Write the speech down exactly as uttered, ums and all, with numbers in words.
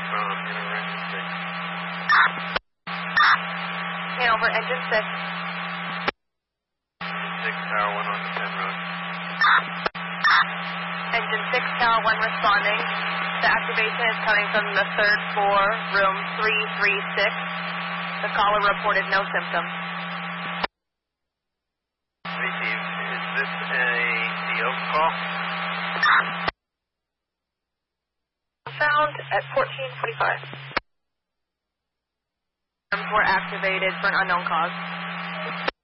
from Hanover Engine six. Hanover Engine six. six, Tower one on the ten road. Engine six, Tower one responding. The activation is coming from the third floor, room three three six. The caller reported no symptoms. Received. Is this a C O call? Found at fourteen forty-five. Alarms were activated for an unknown cause.